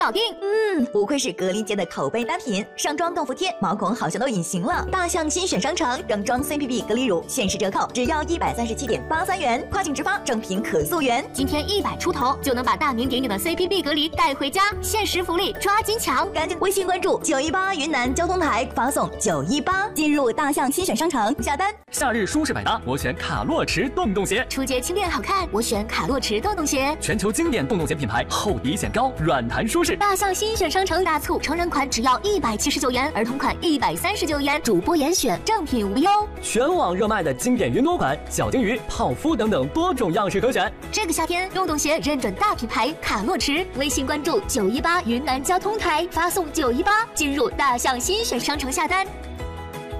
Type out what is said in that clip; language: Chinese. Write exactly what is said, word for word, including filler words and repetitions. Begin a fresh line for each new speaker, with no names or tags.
搞定。嗯，不愧是格力界的口碑单品，上妆更服帖，毛孔好像都隐形了。大象新选商城正装 C P B 隔离乳限时折扣，只要一百三十七点八三元，跨境直发，正品可溯源。
今天一百出头就能把大名鼎鼎的 C P B 隔离带回家，限时福利抓紧抢！
赶紧微信关注九一八云南交通台，发送九一八进入大象新选商城下单。
夏日舒适百搭，我选卡洛驰洞洞鞋。
出街轻便好看，我选卡洛驰洞洞鞋。
全球经典洞洞鞋品牌，厚底显高，软弹舒适。
大象新选商城大促，成人款只要一百七十九元，儿童款一百三十九元，主播严选，正品无忧。
全网热卖的经典云朵款、小金鱼、泡芙等等多种样式可选。
这个夏天，洞洞鞋认准大品牌卡洛驰，微信关注九一八云南交通台，发送九一八进入大象新选商城下单。